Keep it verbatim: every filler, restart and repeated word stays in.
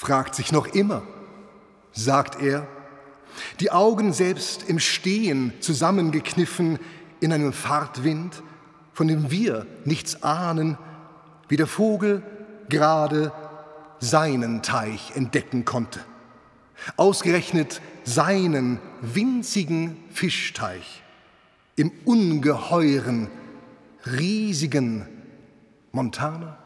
fragt sich noch immer, sagt er, die Augen selbst im Stehen zusammengekniffen in einem Fahrtwind, von dem wir nichts ahnen, wie der Vogel gerade seinen Teich entdecken konnte. Ausgerechnet seinen winzigen Fischteich im ungeheuren, riesigen Montana.